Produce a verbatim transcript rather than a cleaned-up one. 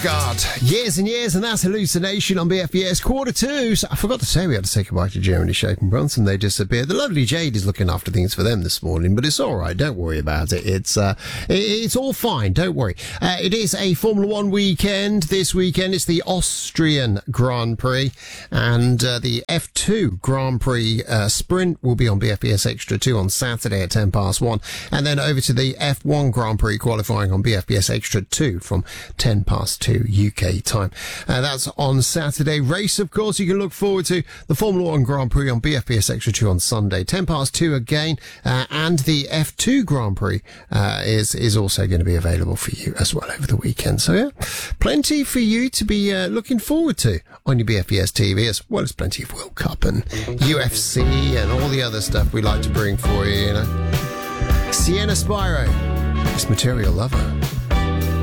God, years and years, and that's Hallucination on B F B S quarter two. So I forgot to say we had to say goodbye to Germany Shake and Bronson. They disappeared. The lovely Jade is looking after things for them this morning, but it's all right. Don't worry about it. It's uh, it, it's all fine. Don't worry. Uh, it is a Formula One weekend this weekend. It's the Austrian Grand Prix, and uh, the F two Grand Prix uh, Sprint will be on B F B S Extra two on Saturday at ten past one, and then over to the F one Grand Prix qualifying on B F B S Extra two from ten past two U K time. Uh, that's on Saturday. Race, of course, you can look forward to the Formula One Grand Prix on B F B S Extra two on Sunday, ten past two again, uh, and the F two Grand Prix uh, is is also going to be available for you as well over the weekend. So yeah, plenty for you to be uh, looking forward to on your B F B S T V, as well as plenty of World Cup and U F C and all the other stuff we like to bring for you, you know. Sienna Spyro, this Material Lover.